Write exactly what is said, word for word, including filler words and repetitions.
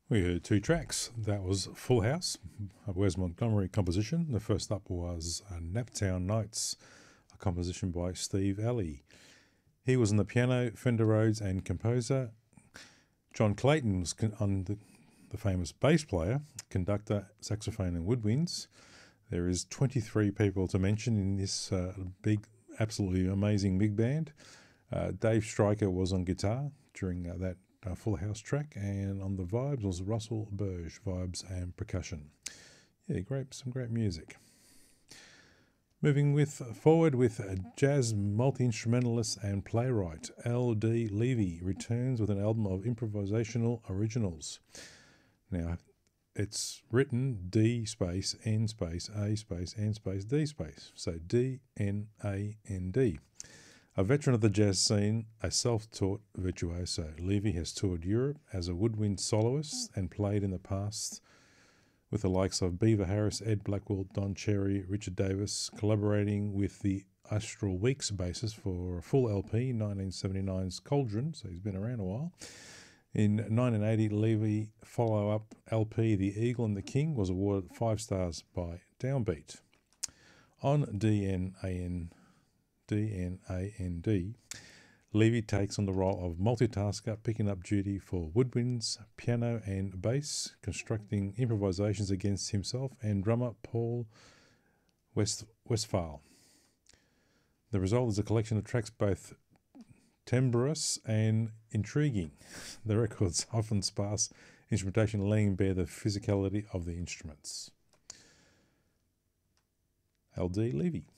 We heard two tracks. That was Full House, a Wes Montgomery composition. The first up was uh, Naptown Nights, a composition by Steve Alley. He was on the piano, Fender Rhodes, and composer. John Clayton was con- on the, the famous bass player, conductor, saxophone, and woodwinds. There is twenty-three people to mention in this uh, big, absolutely amazing big band. Uh, Dave Stryker was on guitar during uh, that uh, Full House track, and on the vibes was Russell Burge, vibes and percussion. Yeah, great, some great music. Moving with forward with a jazz multi-instrumentalist and playwright L D Levy returns with an album of improvisational originals. Now, it's written D space N space A space N space D space, so D N A N D. A veteran of the jazz scene, a self-taught virtuoso, Levy has toured Europe as a woodwind soloist and played in the past with the likes of Beaver Harris, Ed Blackwell, Don Cherry, Richard Davis, collaborating with the Astral Weeks bassist for a full L P, nineteen seventy-nine's Cauldron, so he's been around a while. In nineteen eighty, Levy follow-up L P, The Eagle and the King, was awarded five stars by Downbeat. On D N A N D N A N D, Levy takes on the role of multitasker, picking up duty for woodwinds, piano and bass, constructing improvisations against himself and drummer Paul West, Westphal. The result is a collection of tracks both timbrous and intriguing. The record's often sparse instrumentation laying bare the physicality of the instruments. L D Levy.